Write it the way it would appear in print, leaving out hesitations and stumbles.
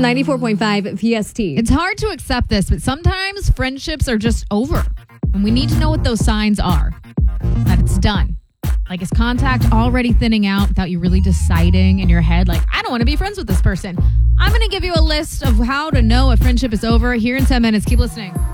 94.5 PST. It's hard to accept this, but sometimes friendships are just over. And we need to know what those signs are. That it's done. Like, is contact already thinning out without you really deciding in your head, like, I don't want to be friends with this person? I'm going to give you a list of how to know a friendship is over here in 10 minutes. Keep listening.